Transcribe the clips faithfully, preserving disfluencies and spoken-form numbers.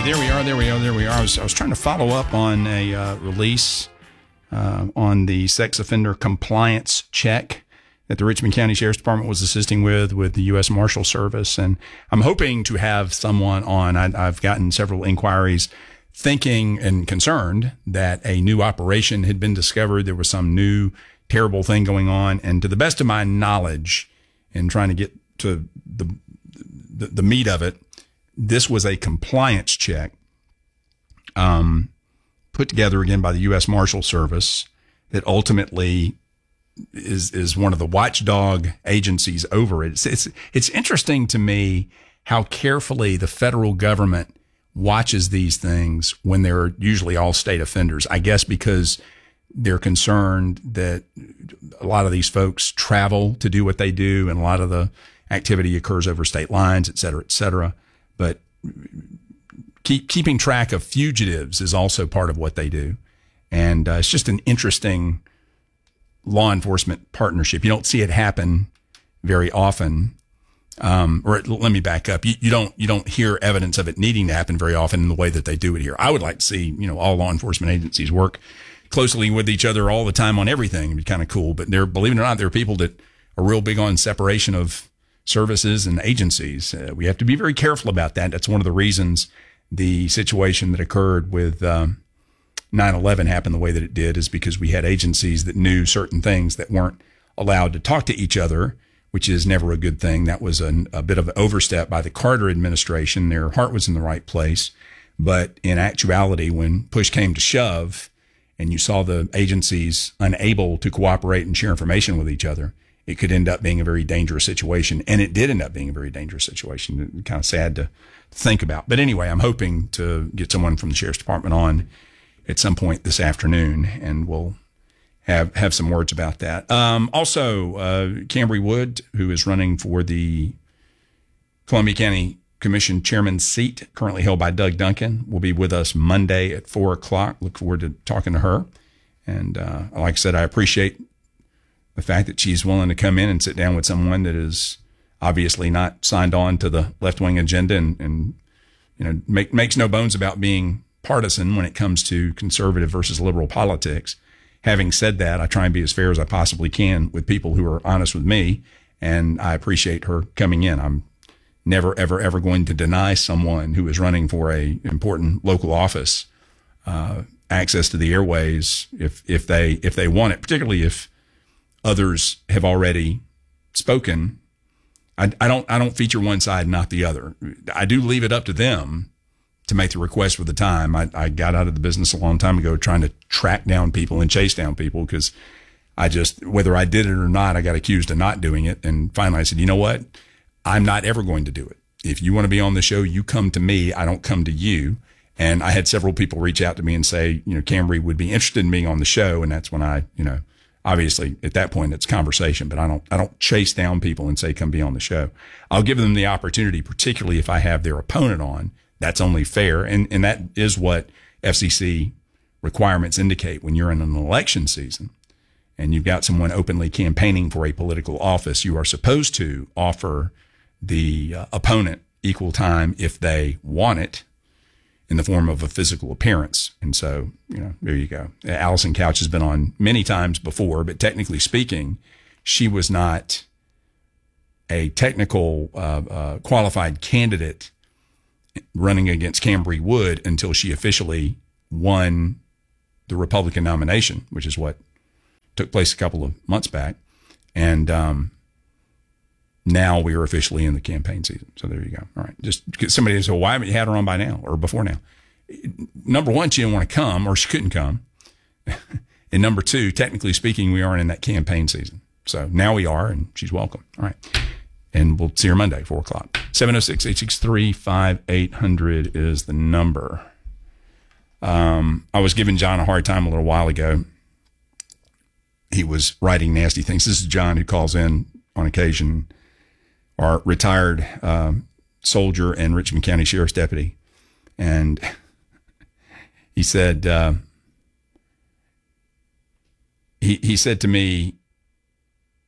there we are, there we are, there we are. I was, I was trying to follow up on a uh, release uh, on the sex offender compliance check that the Richmond County Sheriff's Department was assisting with, with the U S Marshal Service. And I'm hoping to have someone on. I, I've gotten several inquiries thinking and concerned that a new operation had been discovered. There was some new terrible thing going on. And to the best of my knowledge, in trying to get to the, the, the meat of it, this was a compliance check um, put together again by the U S Marshal Service that ultimately is is one of the watchdog agencies over it. It's, it's, it's interesting to me how carefully the federal government watches these things when they're usually all state offenders. I guess because they're concerned that a lot of these folks travel to do what they do, and a lot of the activity occurs over state lines, et cetera, et cetera. But keep, keeping track of fugitives is also part of what they do. And uh, it's just an interesting law enforcement partnership. You don't see it happen very often. Um, or let me back up. You, you don't, you don't hear evidence of it needing to happen very often in the way that they do it here. I would like to see, you know, all law enforcement agencies work closely with each other all the time on everything. It'd be kind of cool. But there, believe it or not, there are people that are real big on separation of services and agencies. Uh, we have to be very careful about that. That's one of the reasons the situation that occurred with um, nine eleven happened the way that it did, is because we had agencies that knew certain things that weren't allowed to talk to each other, which is never a good thing. That was an, a bit of an overstep by the Carter administration. Their heart was in the right place. But in actuality, when push came to shove and you saw the agencies unable to cooperate and share information with each other, it could end up being a very dangerous situation. And it did end up being a very dangerous situation. It's kind of sad to think about. But anyway, I'm hoping to get someone from the Sheriff's Department on at some point this afternoon, and we'll have, have some words about that. Um, also, uh, Cambry Wood, who is running for the Columbia County Commission chairman's seat, currently held by Doug Duncan, will be with us Monday at four o'clock. Look forward to talking to her. And uh, like I said, I appreciate the fact that she's willing to come in and sit down with someone that is obviously not signed on to the left-wing agenda, and, and you know, make, makes no bones about being partisan when it comes to conservative versus liberal politics. Having said that, I try and be as fair as I possibly can with people who are honest with me, and I appreciate her coming in. I'm never, ever, ever going to deny someone who is running for a important local office uh, access to the airways if if they if they want it, particularly if others have already spoken. I, I don't I don't feature one side, not the other. I do leave it up to them to make the request for the time. I, I got out of the business a long time ago trying to track down people and chase down people, because I just, whether I did it or not, I got accused of not doing it. And finally I said, you know what? I'm not ever going to do it. If you want to be on the show, you come to me. I don't come to you. And I had several people reach out to me and say, you know, Cambry would be interested in being on the show. And that's when I, you know, obviously at that point it's conversation, but I don't, I don't chase down people and say, come be on the show. I'll give them the opportunity, particularly if I have their opponent on. That's only fair. And, and that is what F C C requirements indicate. When you're in an election season and you've got someone openly campaigning for a political office, you are supposed to offer the uh, opponent equal time if they want it, in the form of a physical appearance. And so, you know, there you go. Allison Couch has been on many times before, but technically speaking, she was not a technical uh, uh, qualified candidate running against Cambry Wood until she officially won the Republican nomination, which is what took place a couple of months back. And um, now we are officially in the campaign season. So there you go. All right. Just somebody said, well, why haven't you had her on by now or before now? Number one, she didn't want to come, or she couldn't come. And number two, technically speaking, we aren't in that campaign season. So now we are, and she's welcome. All right. And we'll see her Monday, four o'clock. seven oh six, eight six three, five eight hundred is the number. Um, I was giving John a hard time a little while ago. He was writing nasty things. This is John, who calls in on occasion, our retired um, soldier and Richmond County Sheriff's deputy. And he said, uh, he, he said to me,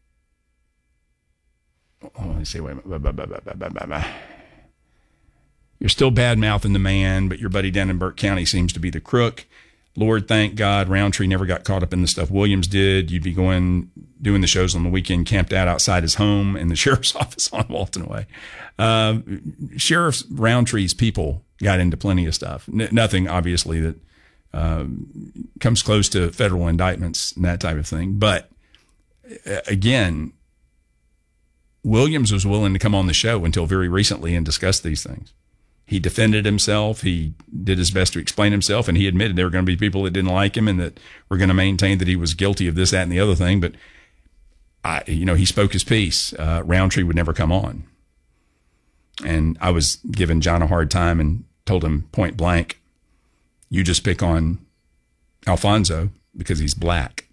oh, let me see, wait a minute. you're still bad-mouthing the man, but your buddy down in Burke County seems to be the crook. Lord, thank God Roundtree never got caught up in the stuff Williams did. You'd be going, doing the shows on the weekend, camped out outside his home in the sheriff's office on Walton Way. Uh, Sheriff Roundtree's people got into plenty of stuff. N- nothing, obviously, that uh, comes close to federal indictments and that type of thing. But uh, again, Williams was willing to come on the show until very recently and discuss these things. He defended himself. He did his best to explain himself, and he admitted there were going to be people that didn't like him and that were going to maintain that he was guilty of this, that, and the other thing. But, I, you know, he spoke his piece. Uh, Roundtree would never come on. And I was giving John a hard time and told him point blank, you just pick on Alfonso because he's black.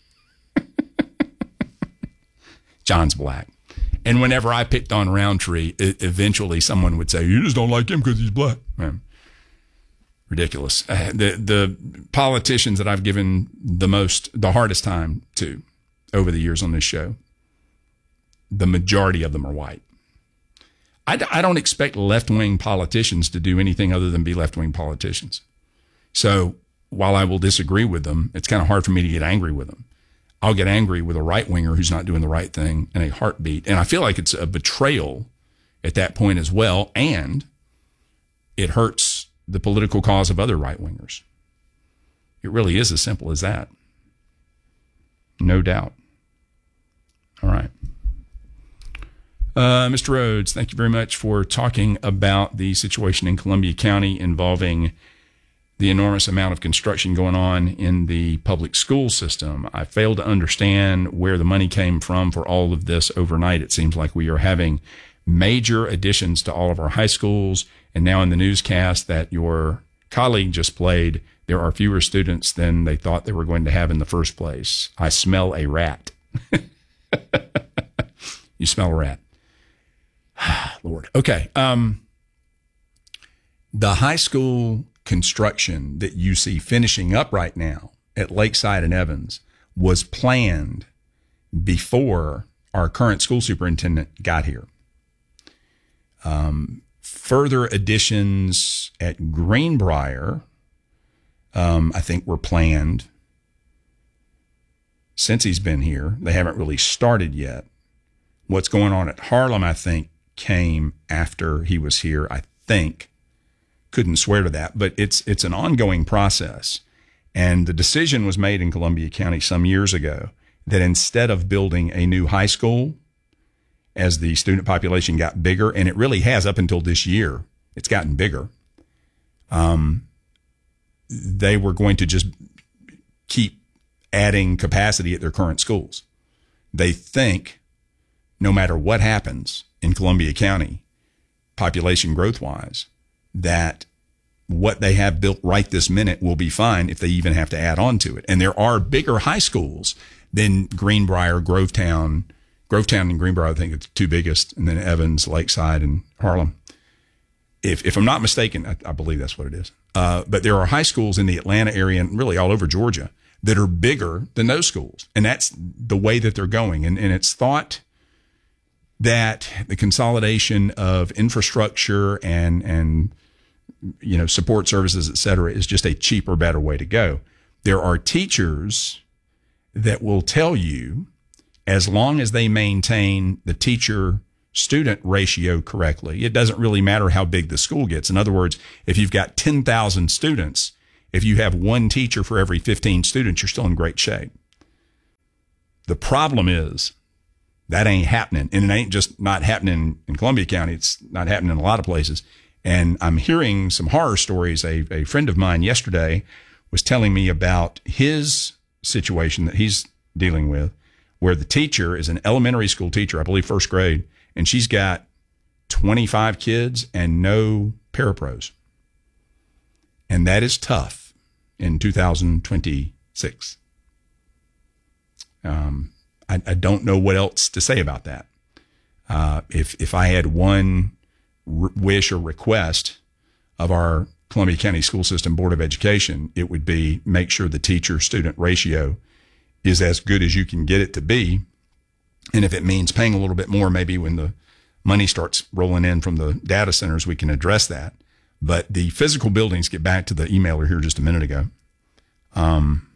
John's black. And whenever I picked on Roundtree, it, eventually someone would say, you just don't like him because he's black. Man, ridiculous. Uh, the the politicians that I've given the most, the hardest time to over the years on this show, the majority of them are white. I, I don't expect left-wing politicians to do anything other than be left-wing politicians. So while I will disagree with them, it's kind of hard for me to get angry with them. I'll get angry with a right-winger who's not doing the right thing in a heartbeat. And I feel like it's a betrayal at that point as well. And it hurts the political cause of other right-wingers. It really is as simple as that. No doubt. All right. Uh, Mister Rhodes, thank you very much for talking about the situation in Columbia County involving the enormous amount of construction going on in the public school system. I fail to understand where the money came from for all of this overnight. It seems like we are having major additions to all of our high schools. And now in the newscast that your colleague just played, there are fewer students than they thought they were going to have in the first place. I smell a rat. You smell a rat. Lord. Okay. Um, the high school construction that you see finishing up right now at Lakeside and Evans was planned before our current school superintendent got here. Um, further additions at Greenbrier, um, I think were planned since he's been here. They haven't really started yet. What's going on at Harlem, I think, came after he was here, I think. Couldn't swear to that, but it's it's an ongoing process. And the decision was made in Columbia County some years ago that instead of building a new high school, as the student population got bigger, and it really has up until this year, it's gotten bigger, um, they were going to just keep adding capacity at their current schools. They think no matter what happens in Columbia County, population growth-wise, that what they have built right this minute will be fine if they even have to add on to it. And there are bigger high schools than Greenbrier, Grovetown. Grovetown and Greenbrier, I think, are the two biggest, and then Evans, Lakeside, and Harlem. If if I'm not mistaken, I, I believe that's what it is. Uh, but there are high schools in the Atlanta area and really all over Georgia that are bigger than those schools. And that's the way that they're going. And, and it's thought that the consolidation of infrastructure and, and, you know, support services, et cetera, is just a cheaper, better way to go. There are teachers that will tell you, as long as they maintain the teacher-student ratio correctly, it doesn't really matter how big the school gets. In other words, if you've got ten thousand students, if you have one teacher for every fifteen students, you're still in great shape. The problem is that ain't happening. And it ain't just not happening in Columbia County. It's not happening in a lot of places. And I'm hearing some horror stories. A, a friend of mine yesterday was telling me about his situation that he's dealing with, where the teacher is an elementary school teacher, I believe first grade, and she's got twenty-five kids and no parapros. And that is tough in two thousand twenty-six. Um, I, I don't know what else to say about that. Uh, if if I had one r- wish or request of our Columbia County School System Board of Education, it would be make sure the teacher-student ratio is as good as you can get it to be. And if it means paying a little bit more, maybe when the money starts rolling in from the data centers, we can address that. But the physical buildings, get back to the emailer here just a minute ago. Um,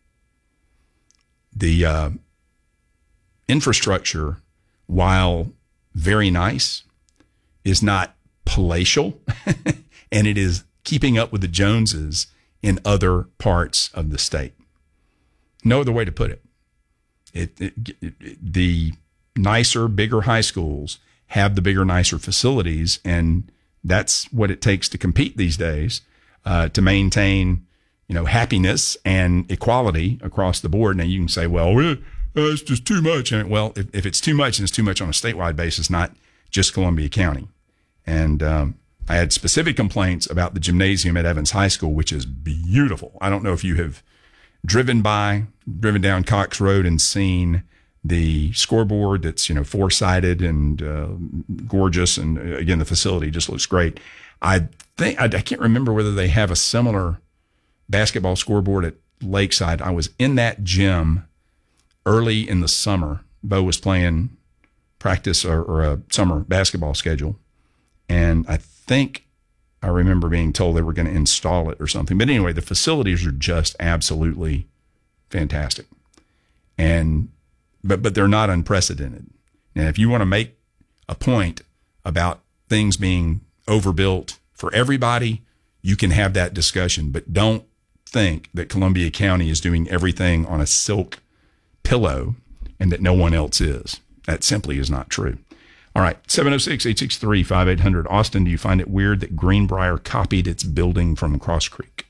the uh, infrastructure, while very nice, is not palatial, and it is keeping up with the Joneses in other parts of the state. No other way to put it. It, it, it, it the nicer, bigger high schools have the bigger, nicer facilities, and that's what it takes to compete these days, uh, to maintain, you know, happiness and equality across the board. Now you can say, well, uh, it's just too much. And well, if, if it's too much, and it's too much on a statewide basis, not just Columbia County. And um, I had specific complaints about the gymnasium at Evans High School, which is beautiful. I don't know if you have driven by, driven down Cox Road and seen the scoreboard that's, you know, four-sided and uh, gorgeous. And uh, again, the facility just looks great. I think, I, I can't remember whether they have a similar basketball scoreboard at Lakeside. I was in that gym early in the summer. Bo was playing practice or, or a summer basketball schedule. And I think I remember being told they were going to install it or something. But anyway, the facilities are just absolutely fantastic. And But but they're not unprecedented. And if you want to make a point about things being overbuilt for everybody, you can have that discussion. But don't think that Columbia County is doing everything on a silk pillow and that no one else is. That simply is not true. All right, seven oh six, eight six three, five eight hundred. Austin, do you find it weird that Greenbrier copied its building from Cross Creek?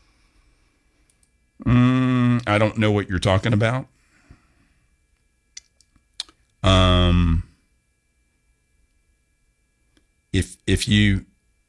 Mm, I don't know what you're talking about. Um, if, if you,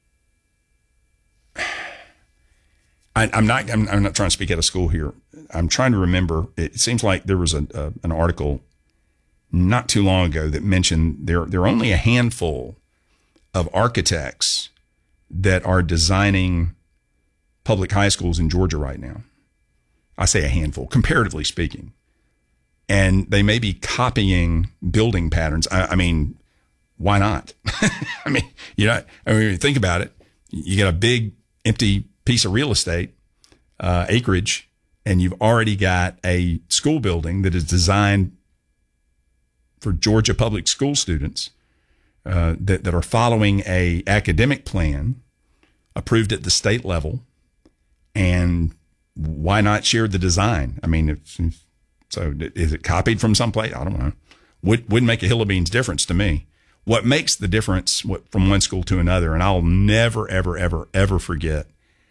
I, I'm not, I'm, I'm not trying to speak out of school here. I'm trying to remember. It seems like there was a, a an article not too long ago that mentioned there, there are only a handful of architects that are designing public high schools in Georgia right now. I say a handful, comparatively speaking. And they may be copying building patterns. I, I mean, why not? I mean, you know, I mean, when you think about it, you got a big empty piece of real estate, uh, acreage, and you've already got a school building that is designed for Georgia public school students, uh, that, that are following a academic plan approved at the state level. And why not share the design? I mean, if, so is it copied from someplace? I don't know. Would, wouldn't make a hill of beans difference to me. What makes the difference from one school to another, and I'll never, ever, ever, ever forget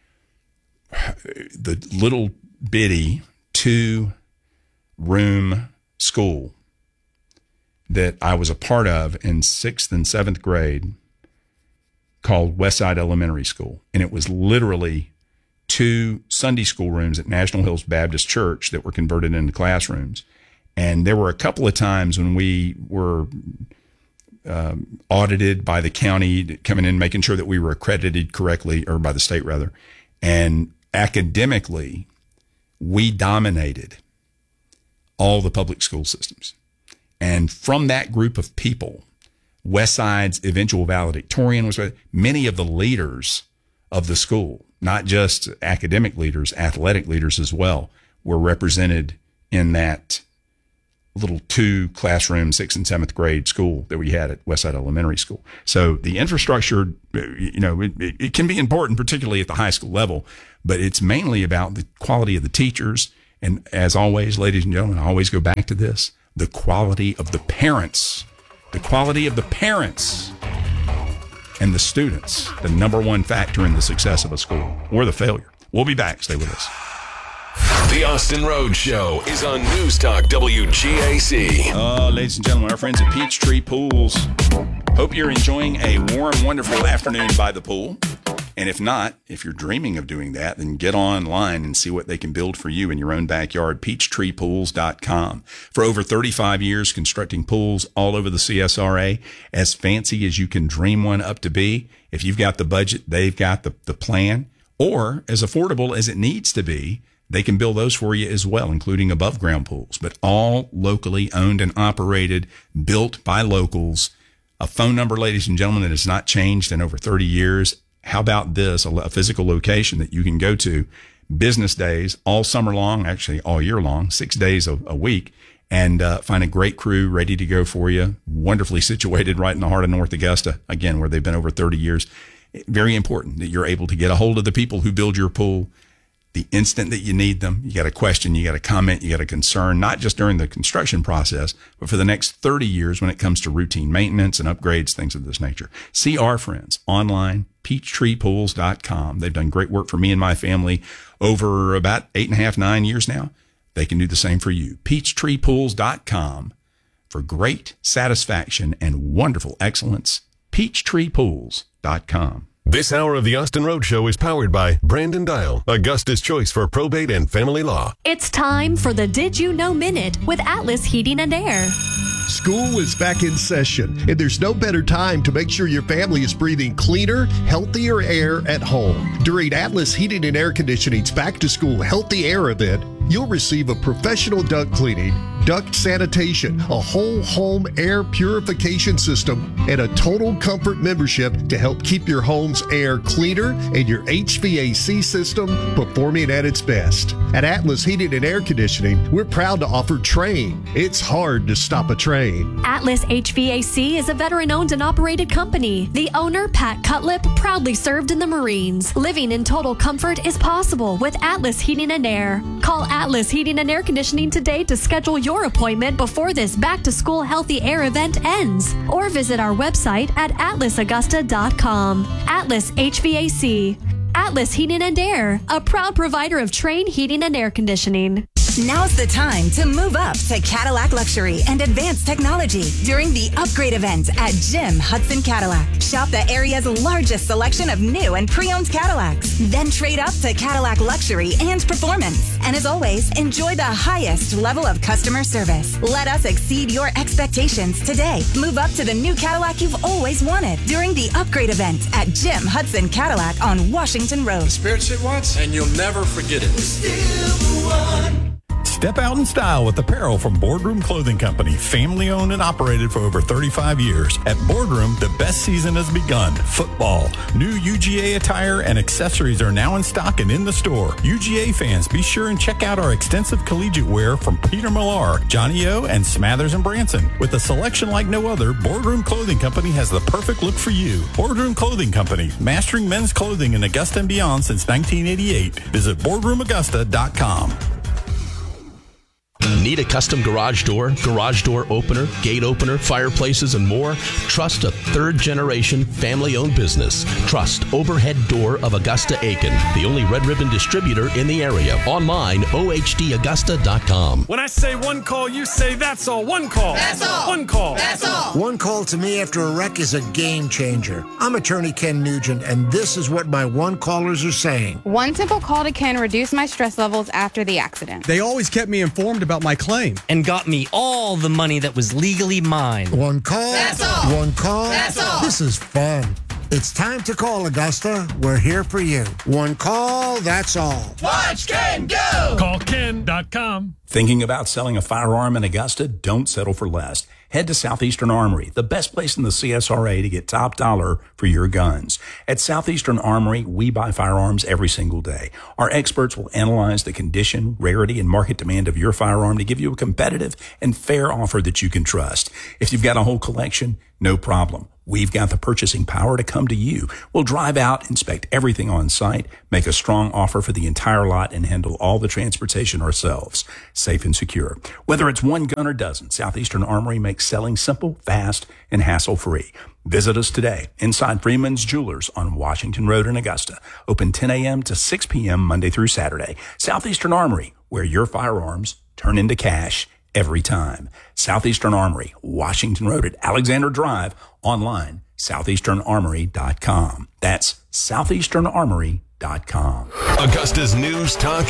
the little bitty two-room school that I was a part of in sixth and seventh grade called Westside Elementary School. And it was literally two Sunday school rooms at National Hills Baptist Church that were converted into classrooms. And there were a couple of times when we were um, audited by the county, coming in, making sure that we were accredited correctly, or by the state rather. And academically, we dominated all the public school systems. And from that group of people, Westside's eventual valedictorian was many of the leaders of the school, not just academic leaders, athletic leaders as well, were represented in that little two classroom sixth and seventh grade school that we had at Westside Elementary School. So the infrastructure, you know, it, it can be important, particularly at the high school level, but it's mainly about the quality of the teachers. And as always, ladies and gentlemen, I always go back to this, the quality of the parents, the quality of the parents and the students, the number one factor in the success of a school or the failure. We'll be back. Stay with us. The Austin Rhodes Show is on News Talk W G A C. Uh, ladies and gentlemen, our friends at Peachtree Pools. Hope you're enjoying a warm, wonderful afternoon by the pool. And if not, if you're dreaming of doing that, then get online and see what they can build for you in your own backyard, peachtree pools dot com. For over thirty-five years, constructing pools all over the C S R A, as fancy as you can dream one up to be. If you've got the budget, they've got the, the plan, or as affordable as it needs to be, they can build those for you as well, including above ground pools, but all locally owned and operated, built by locals. a phone number, ladies and gentlemen, that has not changed in over thirty years. How about this? A physical location that you can go to business days all summer long, actually all year long, six days a, a week, and uh, find a great crew ready to go for you. Wonderfully situated right in the heart of North Augusta, again, where they've been over thirty years. Very important that you're able to get a hold of the people who build your pool the instant that you need them. You got a question, you got a comment, you got a concern, not just during the construction process, but for the next thirty years when it comes to routine maintenance and upgrades, things of this nature. See our friends online, peachtree pools dot com. They've done great work for me and my family over about eight and a half, nine years now. They can do the same for you. peachtree pools dot com for great satisfaction and wonderful excellence. peachtree pools dot com. This hour of the Austin Road Show is powered by Brandon Dial, Augusta's choice for probate and family law. It's time for the Did You Know Minute with Atlas Heating and Air. School is back in session, and there's no better time to make sure your family is breathing cleaner, healthier air at home. During Atlas Heating and Air Conditioning's Back to School Healthy Air event, you'll receive a professional duct cleaning, duct sanitation, a whole home air purification system, and a total comfort membership to help keep your home's air cleaner and your H V A C system performing at its best. At Atlas Heating and Air Conditioning, we're proud to offer Train. It's hard to stop a train. Atlas H V A C is a veteran-owned and operated company. The owner, Pat Cutlip, proudly served in the Marines. Living in total comfort is possible with Atlas Heating and Air. Call Atlas Heating and Air Conditioning today to schedule your appointment before this back-to-school healthy air event ends, or visit our website at atlas augusta dot com. Atlas H V A C. Atlas Heating and Air, a proud provider of Train Heating and Air Conditioning. Now's the time to move up to Cadillac Luxury and Advanced Technology during the upgrade event at Jim Hudson Cadillac. Shop the area's largest selection of new and pre-owned Cadillacs. Then trade up to Cadillac Luxury and Performance. And as always, enjoy the highest level of customer service. Let us exceed your expectations today. Move up to the new Cadillac you've always wanted during the upgrade event at Jim Hudson Cadillac on Washington Road. Experience it once and you'll never forget it. We're still the one. Step out in style with apparel from Boardroom Clothing Company, family owned and operated for over thirty-five years. At Boardroom, the best season has begun. Football, new U G A attire and accessories are now in stock and in the store. U G A fans, be sure and check out our extensive collegiate wear from Peter Millar, Johnny O, and Smathers and Branson. With a selection like no other, Boardroom Clothing Company has the perfect look for you. Boardroom Clothing Company, mastering men's clothing in Augusta and beyond since nineteen eighty-eight. Visit boardroom augusta dot com. Need a custom garage door, garage door opener, gate opener, fireplaces, and more? Trust a third-generation, family-owned business. Trust Overhead Door of Augusta Aiken, the only Red Ribbon distributor in the area. Online, O H D augusta dot com. When I say one call, you say that's all. One call. That's all. One call. That's all. One call to me after a wreck is a game changer. I'm attorney Ken Nugent, and this is what my one callers are saying. One simple call to Ken reduced my stress levels after the accident. They always kept me informed about my claim and got me all the money that was legally mine. One call. That's all. One call. That's all. This is fun. It's time to call Augusta. We're here for you. One call. That's all. Watch Ken go. Call ken dot com. Thinking about selling a firearm in Augusta? Don't settle for less. Head to Southeastern Armory, the best place in the C S R A to get top dollar for your guns. At Southeastern Armory, we buy firearms every single day. Our experts will analyze the condition, rarity, and market demand of your firearm to give you a competitive and fair offer that you can trust. If you've got a whole collection, no problem. We've got the purchasing power to come to you. We'll drive out, inspect everything on site, make a strong offer for the entire lot, and handle all the transportation ourselves, safe and secure. Whether it's one gun or dozen, Southeastern Armory makes selling simple, fast, and hassle-free. Visit us today inside Freeman's Jewelers on Washington Road in Augusta. Open ten a.m. to six p.m. Monday through Saturday. Southeastern Armory, where your firearms turn into cash every time. Southeastern Armory, Washington Road at Alexander Drive. Online, southeastern armory dot com. That's southeastern armory dot com. Augusta's News Talk